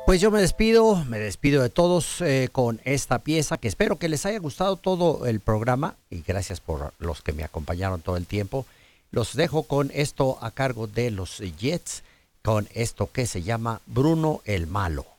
Pues yo me despido de todos con esta pieza que espero que les haya gustado todo el programa y gracias por los que me acompañaron todo el tiempo. Los dejo con esto a cargo de los Jets, con esto que se llama Bruno el Malo.